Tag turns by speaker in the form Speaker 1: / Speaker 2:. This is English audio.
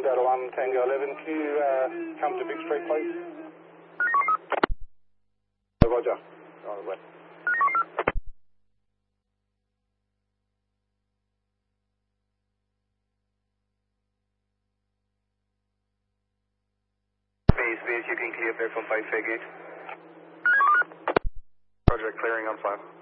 Speaker 1: Delta 1 Tango 11. Can you come to Big Street, please? Roger. On the way.
Speaker 2: Space, you can clear back from 5 Fairgate.
Speaker 3: Roger, clearing on flat.